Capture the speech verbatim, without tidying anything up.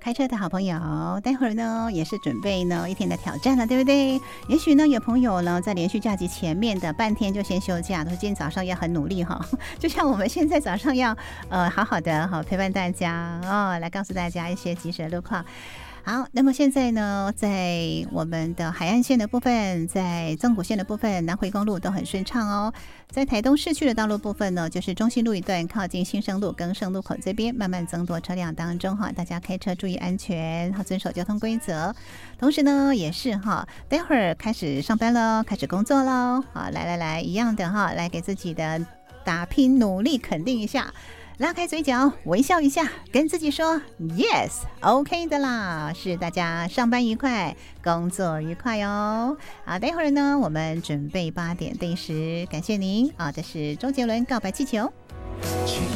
开车的好朋友，待会儿呢也是准备呢一天的挑战了，对不对？也许呢有朋友呢在连续假期前面的半天就先休假，说今天早上要很努力哈，就像我们现在早上要呃好好的哈陪伴大家哦，来告诉大家一些即时的路况。好，那么现在呢，在我们的海岸线的部分，在纵谷线的部分，南回公路都很顺畅哦。在台东市区的道路部分呢，就是中心路一段靠近新生路、更生路口这边，慢慢增多车辆当中哈，大家开车注意安全，好遵守交通规则。同时呢，也是哈，待会儿开始上班喽，开始工作喽，好，来来来，一样的哈，来给自己的打拼努力肯定一下。拉开嘴角，微笑一下，跟自己说 yes OK 的啦，是大家上班愉快，工作愉快哦。好，待会儿呢我们准备八点定时，感谢您啊，这是周杰伦告白气球。